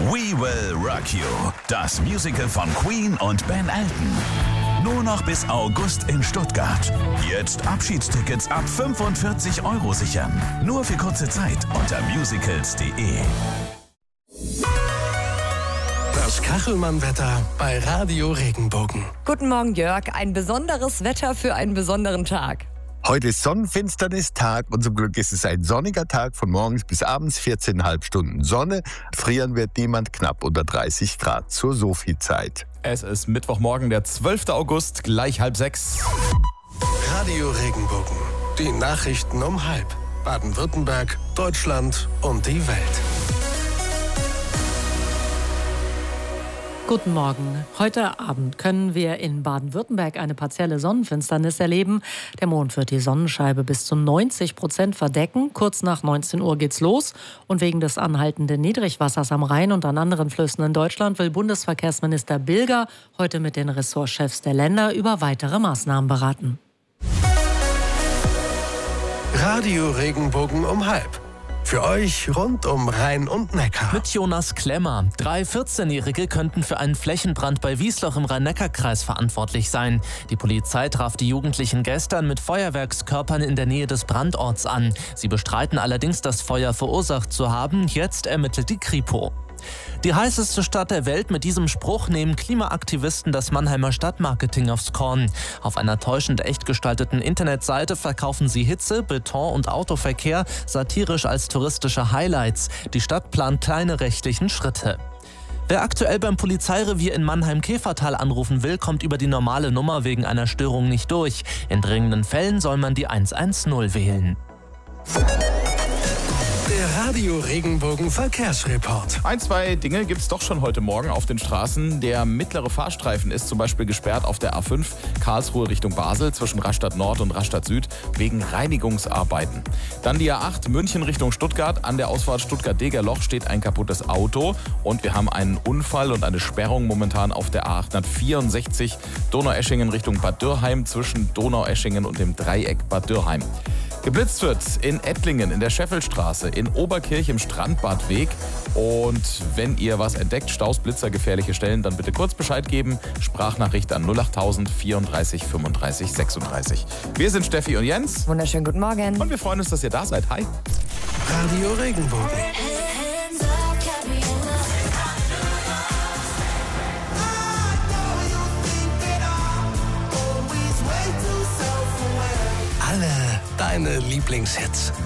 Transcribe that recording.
We Will Rock You, das Musical von Queen und Ben Elton. Nur noch bis August in Stuttgart. Jetzt Abschiedstickets ab 45 € sichern. Nur für kurze Zeit unter musicals.de. Das Kachelmann-Wetter bei Radio Regenbogen. Guten Morgen, Jörg. Ein besonderes Wetter für einen besonderen Tag. Heute ist Sonnenfinsternis-Tag und zum Glück ist es ein sonniger Tag von morgens bis abends, 14,5 Stunden Sonne. Frieren wird niemand, knapp unter 30 Grad zur Sophie-Zeit. Es ist Mittwochmorgen, der 12. August, gleich 5:30. Radio Regenbogen. Die Nachrichten um 5. Baden-Württemberg, Deutschland und die Welt. Guten Morgen. Heute Abend können wir in Baden-Württemberg eine partielle Sonnenfinsternis erleben. Der Mond wird die Sonnenscheibe bis zu 90% verdecken. Kurz nach 19 Uhr geht's los. Und wegen des anhaltenden Niedrigwassers am Rhein und an anderen Flüssen in Deutschland will Bundesverkehrsminister Bilger heute mit den Ressortchefs der Länder über weitere Maßnahmen beraten. Radio Regenbogen um 5. Für euch rund um Rhein und Neckar. Mit Jonas Klemmer. 3 14-Jährige könnten für einen Flächenbrand bei Wiesloch im Rhein-Neckar-Kreis verantwortlich sein. Die Polizei traf die Jugendlichen gestern mit Feuerwerkskörpern in der Nähe des Brandorts an. Sie bestreiten allerdings, das Feuer verursacht zu haben. Jetzt ermittelt die Kripo. Die heißeste Stadt der Welt, mit diesem Spruch nehmen Klimaaktivisten das Mannheimer Stadtmarketing aufs Korn. Auf einer täuschend echt gestalteten Internetseite verkaufen sie Hitze, Beton und Autoverkehr satirisch als touristische Highlights. Die Stadt plant keine rechtlichen Schritte. Wer aktuell beim Polizeirevier in Mannheim-Käfertal anrufen will, kommt über die normale Nummer wegen einer Störung nicht durch. In dringenden Fällen soll man die 110 wählen. Der Radio Regenbogen Verkehrsreport. 2 Dinge gibt es doch schon heute Morgen auf den Straßen. Der mittlere Fahrstreifen ist zum Beispiel gesperrt auf der A5 Karlsruhe Richtung Basel zwischen Rastatt Nord und Rastatt Süd wegen Reinigungsarbeiten. Dann die A8 München Richtung Stuttgart. An der Ausfahrt Stuttgart-Degerloch steht ein kaputtes Auto und wir haben einen Unfall und eine Sperrung momentan auf der A864 Donaueschingen Richtung Bad Dürrheim zwischen Donaueschingen und dem Dreieck Bad Dürrheim. Geblitzt wird in Ettlingen, in der Scheffelstraße, in Oberkirch im Strandbadweg. Und wenn ihr was entdeckt, Staus, Blitzer, gefährliche Stellen, dann bitte kurz Bescheid geben. Sprachnachricht an 08000 34 35 36. Wir sind Steffi und Jens. Wunderschönen guten Morgen. Und wir freuen uns, dass ihr da seid. Hi. Radio Regenbogen. Alle deine Lieblingshits.